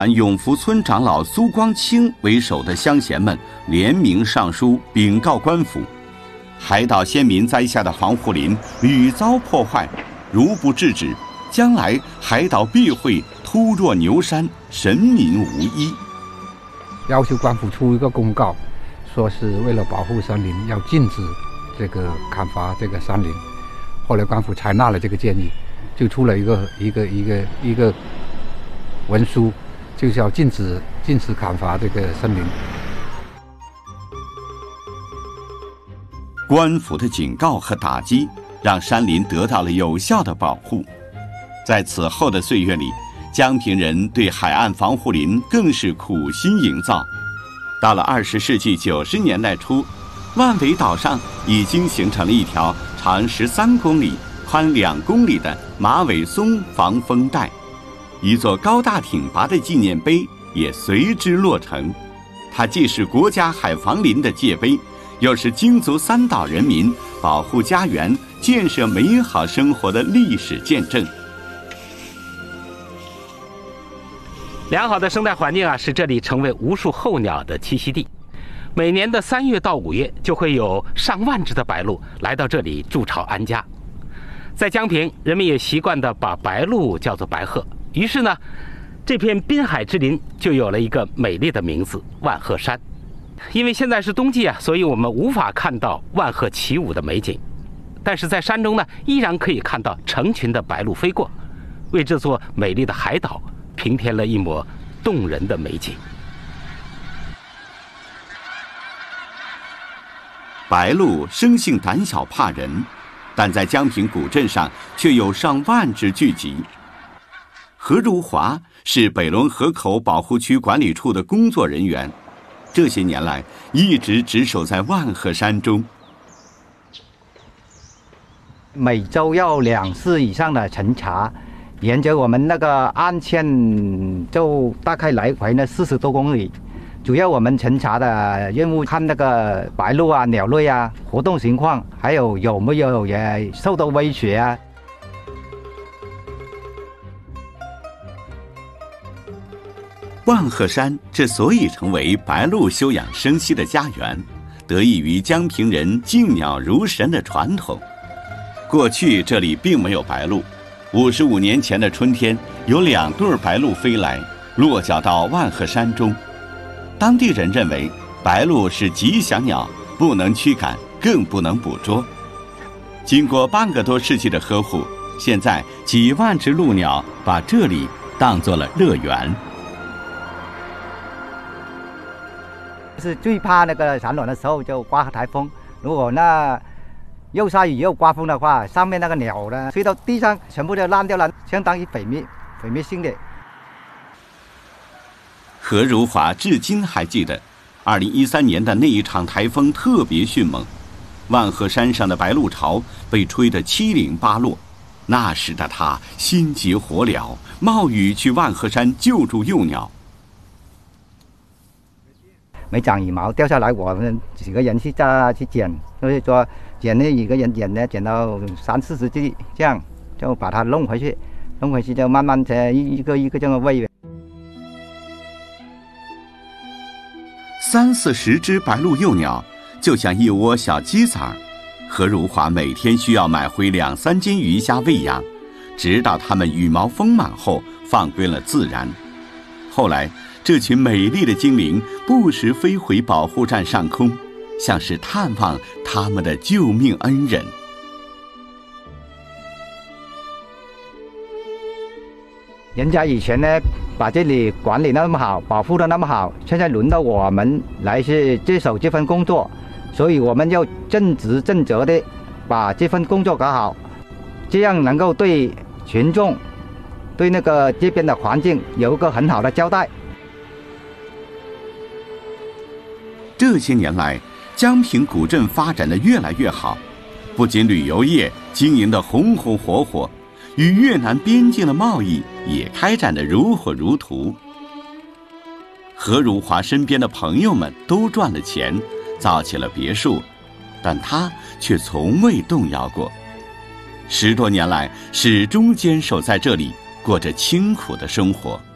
永福村长老苏光清为首的乡贤们联名上书禀告官府，海岛先民栽下的防护林屡遭破坏，如不制止，将来海岛必会突若牛山，神民无依。 要求官府出一个公告，说是为了保护山林，要禁止这个砍伐这个山林。后来官府采纳了这个建议，就出了一个文书，就是要禁止砍伐这个森林。 官府的警告和打击，让山林得到了有效的保护。在此后的岁月里，江平人对海岸防护林更是苦心营造。到了20世纪90年代初，万尾岛上已经形成了一条长13公里、宽2公里的马尾松防风带，一座高大挺拔的纪念碑也随之落成。它既是国家海防林的界碑，又是京族3岛人民保护家园、建设美好生活的历史见证。 良好的生态环境使这里成为无数候鸟的栖息地。每年的3月到5月，就会有上万只的白鹭来到这里筑巢安家。在江平，人们也习惯地把白鹭叫做白鹤，于是呢，这片滨海之林就有了一个美丽的名字——万鹤山。因为现在是冬季所以我们无法看到万鹤起舞的美景，但是在山中呢，依然可以看到成群的白鹭飞过，为这座美丽的海岛平添了一抹动人的美景。 白鹭生性胆小怕人，但在江平古镇上却有上万只聚集。何如华是北仑河口保护区管理处的工作人员，这些年来一直值守在万鹤山中。 每周要2次以上的巡查，沿着我们那个岸线就大概来回呢40多公里。主要我们巡查的任务看那个白鹭鸟类活动情况，还有没有也受到威胁万鹤山之所以成为白鹭休养生息的家园，得益于江平人敬鸟如神的传统。过去这里并没有白鹭，55年前的春天，有2对白鹭飞来，落脚到万鹤山中。当地人认为白鹭是吉祥鸟，不能驱赶，更不能捕捉。经过半个多世纪的呵护，现在几万只鹭鸟把这里当作了乐园。 是最怕那个产卵的时候就刮台风，如果那又下雨又刮风的话，上面那个鸟呢飞到地上全部都烂掉了，相当于毁灭性的。 何如华至今还记得2013年的那一场台风特别迅猛，万鹤山上的白鹭巢被吹得七零八落。那时的他心急火燎，冒雨去万鹤山救助幼鸟。 没长羽毛掉下来，我们几个人去捡，所以说捡那一个人捡到30-40只，这样就把它弄回去就慢慢一个这么喂。 30-40只白鹭幼鸟就像一窝小鸡仔儿，何如华每天需要买回2-3斤鱼虾喂养，直到它们羽毛丰满后放归了自然。后来这群美丽的精灵不时飞回保护站上空，像是探望他们的救命恩人。 人家以前呢把这里管理那么好，保护得那么好，现在轮到我们来是接手这份工作，所以我们要正直正责的把这份工作搞好，这样能够对群众对那个这边的环境有一个很好的交代。 这些年来，江平古镇发展得越来越好，不仅旅游业经营得红红火火，与越南边境的贸易也开展得如火如荼。何如华身边的朋友们都赚了钱，造起了别墅，但他却从未动摇过。10多年来，始终坚守在这里，过着清苦的生活。